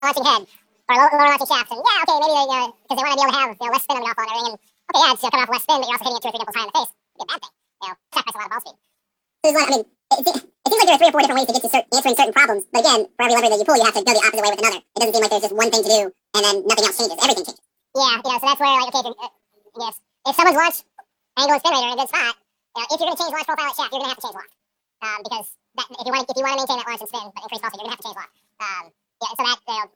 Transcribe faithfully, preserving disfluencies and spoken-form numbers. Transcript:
launching head or low, lower launching shaft. And yeah, okay, maybe they, you know, because they want to be able to have, you know, less spin on the offball and everything. And okay, yeah, it's, you know, coming off less spin, but you're also hitting it two or three dimples high in the face. It'd be a bad thing. You know, sacrifice a lot of ball speed. So there's a lot, I mean, it, it, it seems like there are three or four different ways to get to cert, answering certain problems. But again, for every lever that you pull, you have to go the opposite way with another. It doesn't seem like there's just one thing to do and then nothing else changes. Everything changes. Yeah, you know, so that's where, like, okay, if, uh, yes, if someone's launch angle and spin rate are in a good spot, you know, if you're going to change launch profile at shaft, you're going to have to change loft. Um, because that, if you want to if you want to maintain that launch and spin but increase ball speed, you're going to have to change loft. Um, yeah, so that, you know,